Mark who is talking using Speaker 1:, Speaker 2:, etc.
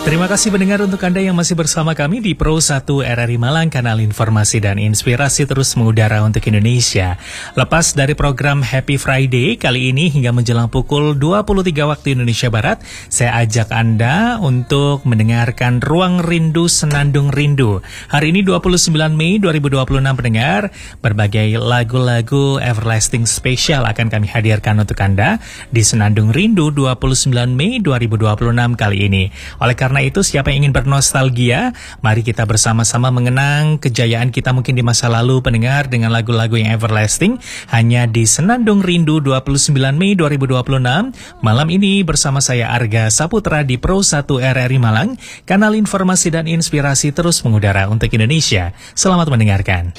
Speaker 1: Terima kasih pendengar untuk Anda yang masih bersama kami di Pro 1 RRI Malang, kanal informasi dan inspirasi terus mengudara untuk Indonesia. Lepas dari program Happy Friday, kali ini hingga menjelang pukul 23 waktu Indonesia Barat, saya ajak Anda untuk mendengarkan Ruang Rindu Senandung Rindu. Hari ini 29 Mei 2026 pendengar, berbagai lagu-lagu Everlasting Special akan kami hadirkan untuk Anda di Senandung Rindu 29 Mei 2026 kali ini. Oleh karena itu, siapa yang ingin bernostalgia, mari kita bersama-sama mengenang kejayaan kita mungkin di masa lalu pendengar dengan lagu-lagu yang everlasting hanya di Senandung Rindu 29 Mei 2026. Malam ini bersama saya Arga Saputra di Pro 1 RRI Malang, kanal informasi dan inspirasi terus mengudara untuk Indonesia. Selamat mendengarkan.